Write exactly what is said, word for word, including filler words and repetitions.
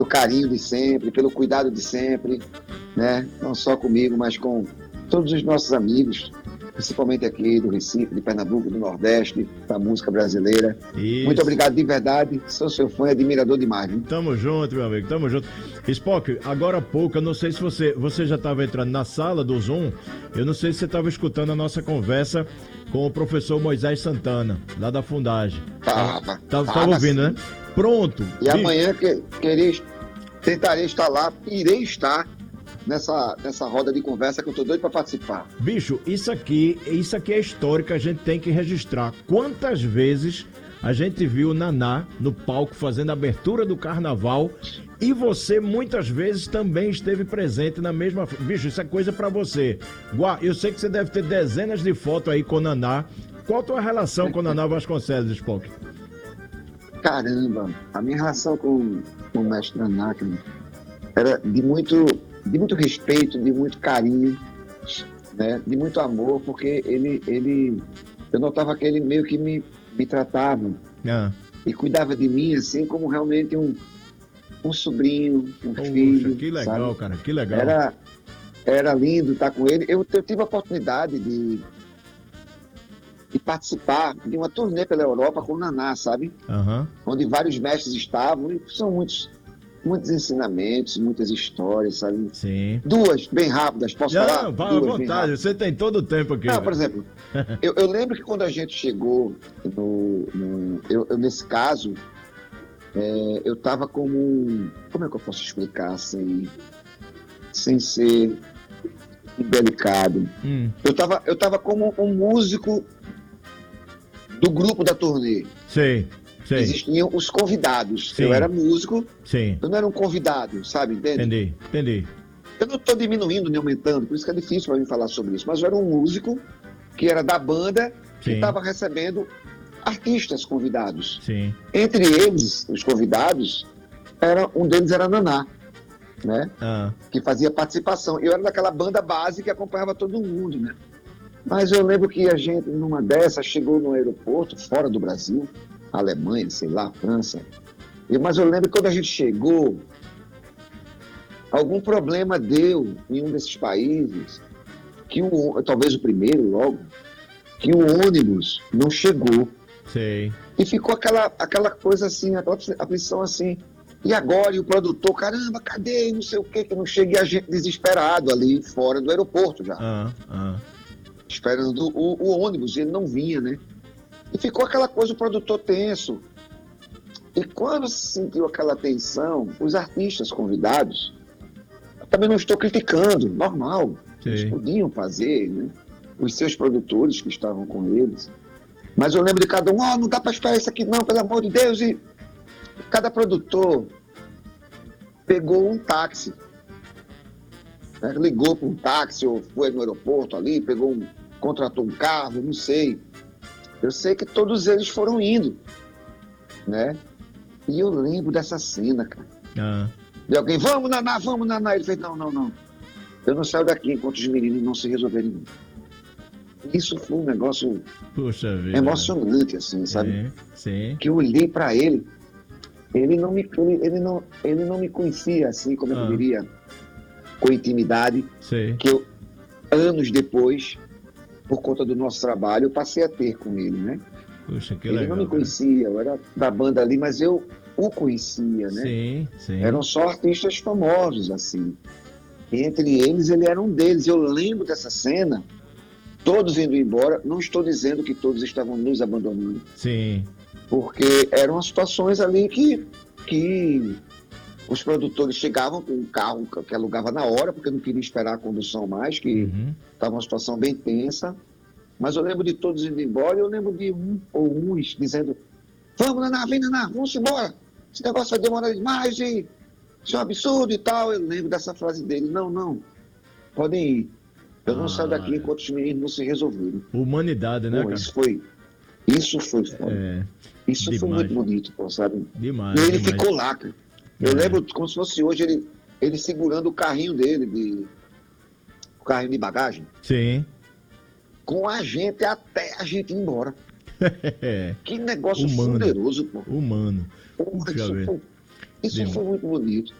carinho de sempre, pelo cuidado de sempre, né? Não só comigo, mas com todos os nossos amigos, principalmente aqui do Recife, de Pernambuco, do Nordeste, da música brasileira. Isso. Muito obrigado de verdade, sou seu fã e admirador demais. Viu? Tamo junto, meu amigo, tamo junto. Spock, agora há pouco, eu não sei se você, você já estava entrando na sala do Zoom, eu não sei se você estava escutando a nossa conversa com o professor Moisés Santana, lá da Fundagem. Tava, Tava, tava tava ouvindo, sim. né? Pronto. E amanhã que, queria, tentarei estar lá, irei estar nessa, nessa roda de conversa que eu tô doido para participar. Bicho, isso aqui, isso aqui é histórico, a gente tem que registrar. Quantas vezes a gente viu o Naná no palco fazendo a abertura do carnaval e você muitas vezes também esteve presente na mesma... Bicho, isso é coisa pra você. Guá, eu sei que você deve ter dezenas de fotos aí com o Naná. Qual a tua relação com o Naná Vasconcelos, Spock? Caramba, a minha relação com, com o mestre Naná era de muito, de muito respeito, de muito carinho, né? De muito amor, porque ele, ele, eu notava que ele meio que me, me tratava Ah. e cuidava de mim assim como realmente um, um sobrinho, um Poxa, filho. que legal, sabe? cara, que legal. Era, era lindo estar com ele. Eu, eu tive a oportunidade de, de participar de uma turnê pela Europa com o Naná, sabe? Uhum. Onde vários mestres estavam, e são muitos, muitos ensinamentos, muitas histórias, sabe? Sim. Duas, bem rápidas, posso Não, falar? vá à Duas, bem vontade, você tem todo o tempo aqui. Não, velho. por exemplo, eu, eu lembro que quando a gente chegou, no, no- eu, eu, nesse caso, é, eu estava como um... Como é que eu posso explicar sem, sem ser indelicado? Hum, Eu estava eu tava como um músico do grupo da turnê. sei, sei, Existiam os convidados. Sim. Eu era músico, sim. eu não era um convidado, sabe? Entende? Entendi, entendi. Eu não estou diminuindo nem aumentando, por isso que é difícil para mim falar sobre isso. Mas eu era um músico que era da banda, que Sim. estava recebendo artistas convidados. Sim. Entre eles, os convidados, era, um deles era Naná, né? Ah, Que fazia participação. Eu era daquela banda base que acompanhava todo mundo, né? Mas eu lembro que a gente, numa dessas, chegou no aeroporto, fora do Brasil, Alemanha, sei lá, França. E, mas eu lembro que quando a gente chegou, algum problema deu em um desses países, que o, talvez o primeiro logo, que o ônibus não chegou. sei. E ficou aquela, aquela coisa assim, aquela aflição assim. E agora, e o produtor, caramba, cadê? E não sei o que, que não chega, e a gente desesperado ali fora do aeroporto já. Ah, ah. Esperando o, o ônibus, e ele não vinha, né? E ficou aquela coisa, o produtor tenso. E quando se sentiu aquela tensão, os artistas convidados, eu também não estou criticando, normal, eles Sim. podiam fazer, né? Os seus produtores que estavam com eles. Mas eu lembro de cada um, ó, oh, não dá para esperar isso aqui não, pelo amor de Deus. E cada produtor pegou um táxi, né? Ligou para um táxi ou foi no aeroporto ali, pegou um, contratou um carro, não sei. Eu sei que todos eles foram indo, né? E eu lembro dessa cena, cara. Ah. De alguém, vamos, Naná, vamos, Naná. Ele fez, não, não, não. Eu não saio daqui enquanto os meninos não se resolverem. Isso foi um negócio Puxa vida. emocionante, assim, sabe? Sim, sim. Que eu olhei para ele, ele não me, ele, ele não, ele não me conhecia, assim, como Ah. eu diria, com intimidade, Sei. que eu, anos depois, por conta do nosso trabalho, eu passei a ter com ele, né? Puxa, que ele legal. não me cara. conhecia, eu era da banda ali, mas eu o conhecia, né? Sim, sim. Eram só artistas famosos, assim. E entre eles, ele era um deles. Eu lembro dessa cena, todos indo embora. Não estou dizendo que todos estavam nos abandonando, Sim. porque eram situações ali que, que os produtores chegavam com um carro que alugava na hora, porque não queria esperar a condução mais, que Uhum. estava uma situação bem tensa. Mas eu lembro de todos indo embora, eu lembro de um ou uns dizendo, vamos, Naná, vem, Naná, vamos embora. Esse negócio vai demorar demais e isso é um absurdo e tal. Eu lembro dessa frase dele, não, não, podem ir. Eu não Ah, saio daqui enquanto os meninos não se resolverem. Humanidade, né, Pô, cara? isso foi, isso foi foda. É, Isso foi demais. muito bonito, pô, sabe? demais. E ele demais. ficou lá, cara. Eu É. lembro como se fosse hoje ele, ele segurando o carrinho dele, de, o carrinho de bagagem, Sim. com a gente até a gente ir embora. Que negócio Humano. poderoso, pô. Humano. Porra, Deixa eu isso ver. foi- Isso Sim. foi muito bonito.